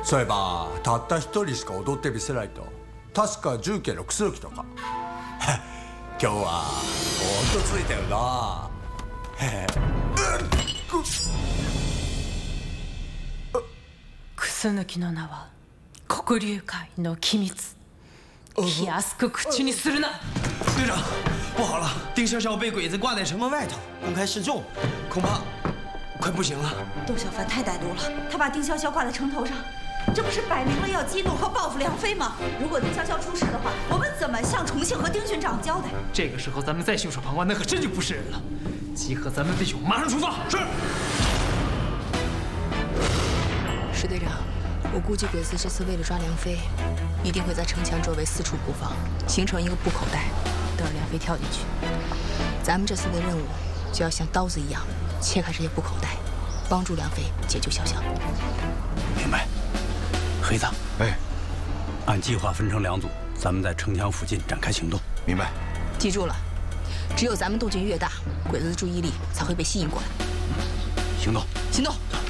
そういえばたった一人しか踊ってみせないと確か重慶の楠木とか今日はほんとついてるな。 楠木の名は黒竜会の機密，安く口にするな。 队长，不好了，丁潇潇被鬼子挂在城门外头，公开示众，恐怕快不行了。 窦小凡太歹毒了，他把丁潇潇挂在城头上，这不是摆明了要激怒和报复梁飞吗？如果丁潇潇出事的话，我们怎么向重庆和丁巡长交代？ 这个时候咱们再袖手旁观，那可真就不是人了。集合咱们弟兄，马上出发。是。 石队长，我估计鬼子这次为了抓梁飞，一定会在城墙周围四处布防，形成一个布口袋，等着梁飞跳进去。咱们这次的任务就要像刀子一样切开这些布口袋，帮助梁飞解救潇潇。 明白。黑子， 哎， 按计划分成2组，咱们在城墙附近展开行动。 明白。 记住了，只有咱们动静越大，鬼子的注意力才会被吸引过来。 行动。 行动。